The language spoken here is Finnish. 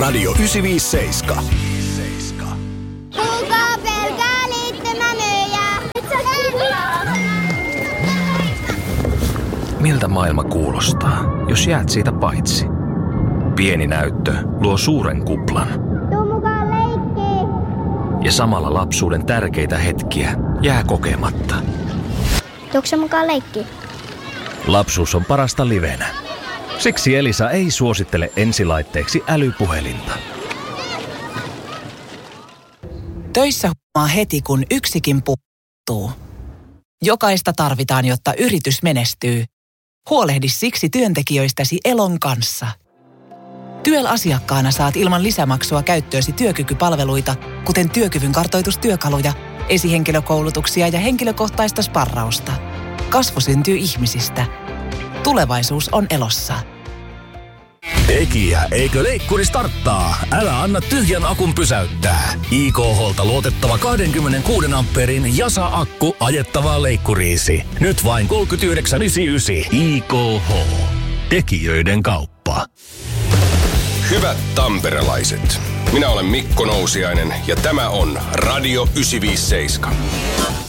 Radio 957. Kuulkaa pelkää liittymämyyjää. Miltä maailma kuulostaa, jos jäät siitä paitsi? Pieni näyttö luo suuren kuplan. Tuu mukaan leikkiin. Ja samalla lapsuuden tärkeitä hetkiä jää kokematta. Tuukse mukaan leikkiin? Lapsuus on parasta livenä. Siksi Elisa ei suosittele ensilaitteeksi älypuhelinta. Töissä huomaa heti, kun yksikin puuttuu. Jokaista tarvitaan, jotta yritys menestyy. Huolehdi siksi työntekijöistäsi Elon kanssa. TYEL-asiakkaana saat ilman lisämaksua käyttöösi työkykypalveluita, kuten työkyvyn kartoitustyökaluja, esihenkilökoulutuksia ja henkilökohtaista sparrausta. Kasvu syntyy ihmisistä. Tulevaisuus on Elossa. Tekijä, eikö leikkuri starttaa? Älä anna tyhjän akun pysäyttää. IKH:lta luotettava 26 amperin Jasa-akku ajettavaa leikkuriisi. Nyt vain 39,99. IKH. Tekijöiden kauppa. Hyvät tamperelaiset, minä olen Mikko Nousiainen ja tämä on Radio 957.